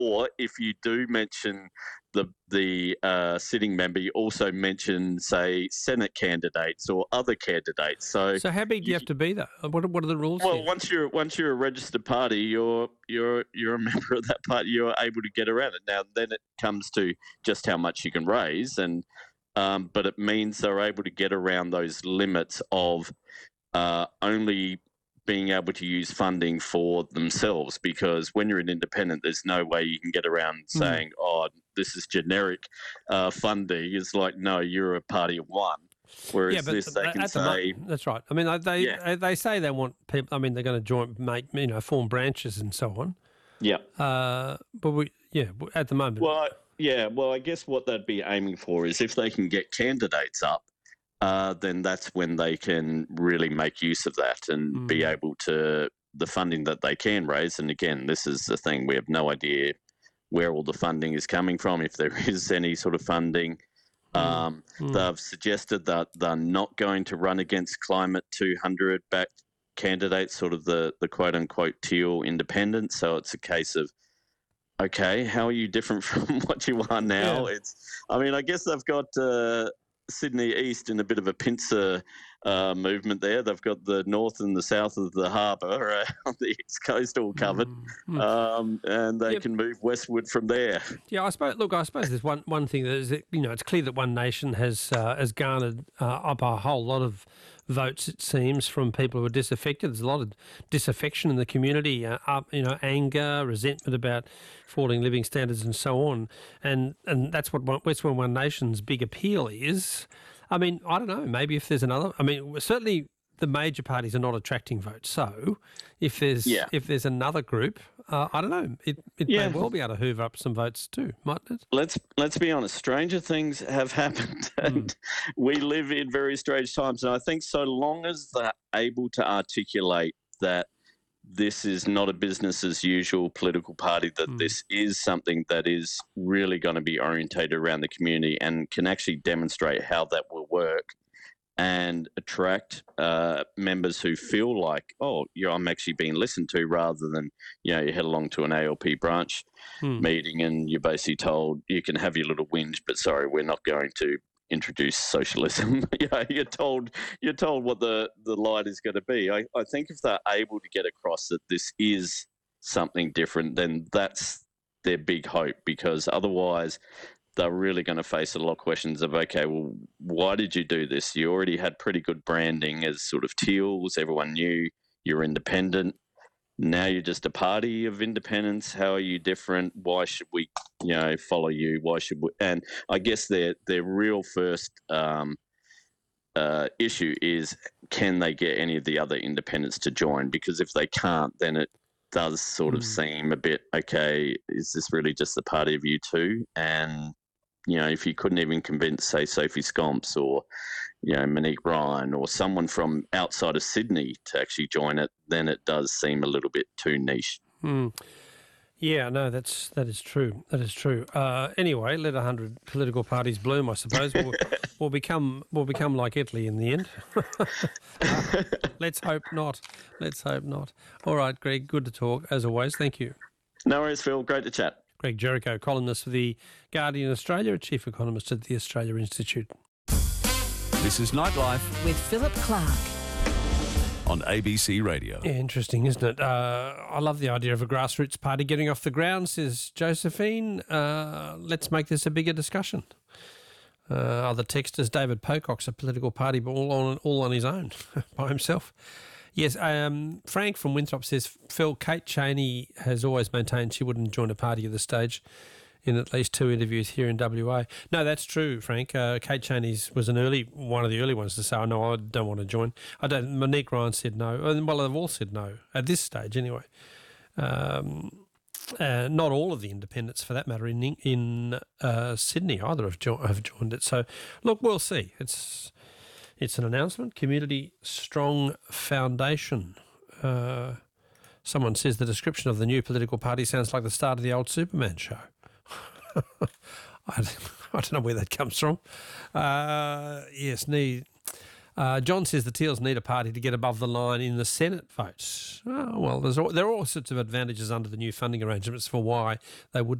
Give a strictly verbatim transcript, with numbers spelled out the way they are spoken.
or if you do mention the the uh, sitting member, you also mention, say, Senate candidates or other candidates. So, So how big do you have to be, though? What are, what are the rules well, here? once you're once you're a registered party, you're you're you're a member of that party. You're able to get around it. Now, then it comes to just how much you can raise, and um, but it means they're able to get around those limits of uh, only being able to use funding for themselves, because when you're an independent, there's no way you can get around saying, mm. oh, this is generic uh, funding. It's like, no, you're a party of one. Whereas yeah, but this, they can at say... The, that's right. I mean, they yeah. they say they want people, I mean, they're going to join, make, you know, form branches and so on. Yeah. Uh, but we, yeah, at the moment... Well, yeah, well, I guess what they'd be aiming for is if they can get candidates up, Uh, then that's when they can really make use of that and mm. be able to, the funding that they can raise. And again, this is the thing, we have no idea where all the funding is coming from, if there is any sort of funding. Mm. Um, mm. They've suggested that they're not going to run against Climate two hundred backed candidates, sort of the, the quote unquote teal independents. So it's a case of, okay, how are you different from what you are now? Yeah. It's, I mean, I guess they've got, uh, Sydney East in a bit of a pincer uh, movement there. They've got the north and the south of the harbour uh, on the east coast all covered, mm-hmm. um, and they yep. can move westward from there. Yeah, I suppose. Look, I suppose there's one one thing that is, you know, it's clear that One Nation has uh, has garnered uh, up a whole lot of votes, it seems, from people who are disaffected. There's a lot of disaffection in the community, uh, up, you know, anger, resentment about falling living standards and so on. And and that's what Western One Nation's big appeal is. I mean, I don't know, maybe if there's another... I mean, certainly the major parties are not attracting votes. So if there's yeah. if there's another group, uh, I don't know, it, it yeah. may well be able to hoover up some votes too, mightn't it? Let's let's be honest, stranger things have happened, and mm. we live in very strange times. And I think so long as they're able to articulate that this is not a business as usual political party, that mm. this is something that is really going to be orientated around the community and can actually demonstrate how that will work and attract uh, members who feel like, oh, you know, I'm actually being listened to, rather than, you know, you head along to an A L P branch mm. meeting and you're basically told you can have your little whinge, but sorry, we're not going to introduce socialism. you know, you're told you're told what the, the light is going to be. I, I think if they're able to get across that this is something different, then that's their big hope, because otherwise they're really going to face a lot of questions of, okay, well, why did you do this? You already had pretty good branding as sort of teals. Everyone knew you're independent. Now you're just a party of independents. How are you different? Why should we, you know, follow you? Why should we? And I guess their their real first um, uh, issue is, can they get any of the other independents to join? Because if they can't, then it does sort of mm. seem a bit, okay, is this really just the party of you two? And, you know, if you couldn't even convince, say, Sophie Scomps or, you know, Monique Ryan or someone from outside of Sydney to actually join it, then it does seem a little bit too niche. Mm. Yeah, no, that's that is true. That is true. Uh, anyway, let a hundred political parties bloom, I suppose. We'll, we'll become we'll become like Italy in the end. uh, let's hope not. Let's hope not. All right, Greg, good to talk as always. Thank you. No worries, Phil. Great to chat. Greg Jericho, columnist for The Guardian Australia, chief economist at the Australia Institute. This is Nightlife with Philip Clark on A B C Radio. Yeah, interesting, isn't it? Uh, I love the idea of a grassroots party getting off the ground, says Josephine. Uh, let's make this a bigger discussion. Uh, other texters, David Pocock's a political party, but all on all on his own, by himself. Yes, um, Frank from Winthrop says, Phil, Kate Chaney has always maintained she wouldn't join a party at this stage, in at least two interviews here in W A. No, that's true, Frank. Uh, Kate Chaney's was an early one of the early ones to say, oh, no, I don't want to join. I don't. Monique Ryan said no. Well, they've all said no, at this stage anyway. Um, uh, not all of the independents, for that matter, in in uh, Sydney either have, jo- have joined it. So, look, we'll see. It's it's an announcement. Community Strong Foundation. Uh, someone says the description of the new political party sounds like the start of the old Superman show. I, I don't know where that comes from. Uh, yes, need. Uh, John says the Teals need a party to get above the line in the Senate vote. Oh, well, there's all, there are all sorts of advantages under the new funding arrangements for why they would